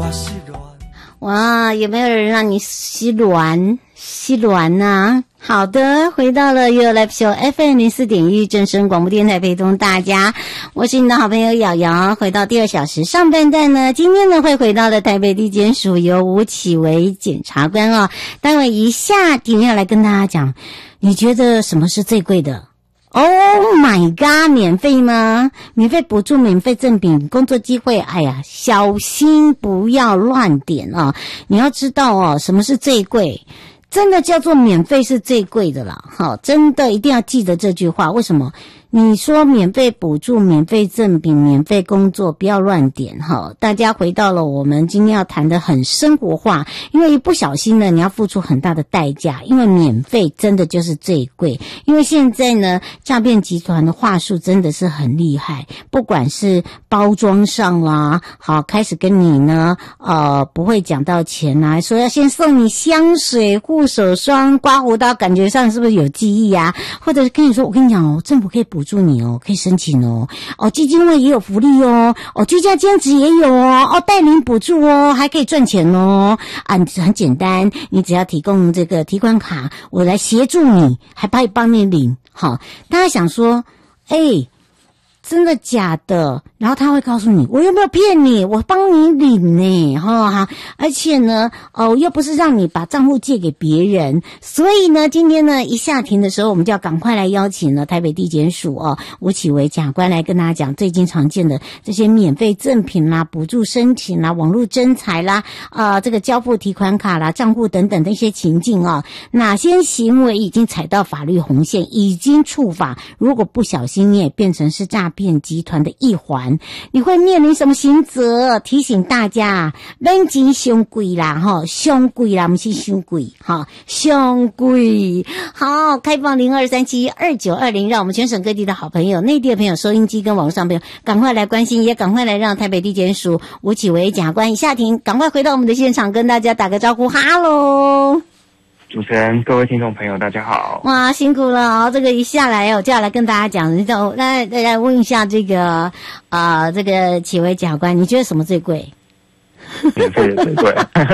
哇，有没有人让你吸卵呢？好的，回到了 You Live Show FM 04.1正声广播电台，陪同大家，我是你的好朋友瑶瑶。回到第2小时上半段呢，今天呢会回到了台北地检署由吴启维检察官哦，待会一下点要来跟大家讲，你觉得什么是最贵的？Oh my god， 免费吗？免费补助、免费赠品、工作机会，哎呀，小心不要乱点哦。你要知道哦，什么是最贵？真的叫做免费是最贵的啦，好，真的一定要记得这句话。为什么？你说免费补助、免费赠品、免费工作，不要乱点哈。大家回到了我们今天要谈的很生活化，因为一不小心呢，你要付出很大的代价。因为免费真的就是最贵，因为现在呢，诈骗集团的话术真的是很厉害，不管是包装上啦，好，开始跟你呢，不会讲到钱啊，说要先送你香水、护手霜、刮胡刀，感觉上是不是有记忆啊？或者是跟你说，我跟你讲哦，政府可以补助你哦，可以申请哦，基金会也有福利哦，居家兼职也有哦，带领补助哦，还可以赚钱哦，很简单，你只要提供这个提款卡，我来协助你，还帮你领，好，大家想说，真的假的？然后他会告诉你，我又没有骗你，我帮你领呢，哈，而且呢，又不是让你把账户借给别人，所以呢，今天呢一下庭的时候，我们就要赶快来邀请了台北地检署吴启维检察官来跟大家讲最近常见的这些免费赠品啦、补助申请啦、网络征才啦、这个交付提款卡啦、账户等等的一些情境哪些行为已经踩到法律红线，已经触法，如果不小心你也变成是诈骗集团的一环，你会面临什么刑责？提醒大家，免钱伤贵啦，伤贵啦，不是伤贵，伤贵。好，开放02372920，让我们全省各地的好朋友、内地的朋友、收音机跟网络上朋友，赶快来关心，也赶快来让台北地检署吴启维检察官一下庭，赶快回到我们的现场，跟大家打个招呼，哈喽。 主持人，各位听众朋友，大家好！ 哇，辛苦了这个一下来就要来跟大家讲，来问一下这个这个启维检察官，你觉得什么最贵？ 免费的最贵。